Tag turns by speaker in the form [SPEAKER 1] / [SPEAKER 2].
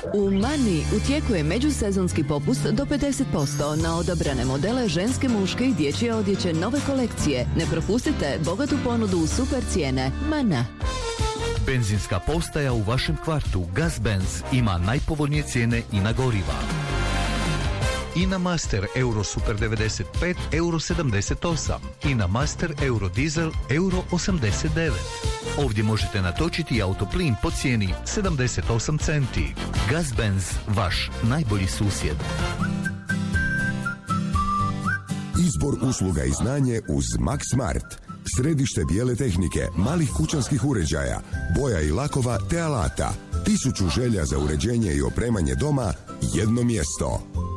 [SPEAKER 1] U Mani u tijeku je međusezonski popust do 50% na odabrane modele ženske, muške i dječje odjeće nove kolekcije. Ne propustite bogatu ponudu u super cijene. Mana.
[SPEAKER 2] Benzinska postaja u vašem kvartu Gazbenz ima najpovoljnije cijene i na goriva. INA Master Euro Super 95 Euro 78, INA Master Euro Diesel Euro 89. Ovdje možete natočiti autoplin po cijeni 78 centi. Gazbenz, vaš najbolji susjed.
[SPEAKER 3] Izbor usluga i znanje uz Max Smart. Središte bijele tehnike, malih kućanskih uređaja, boja i lakova te alata. 1000 želja za uređenje i opremanje doma, jedno mjesto.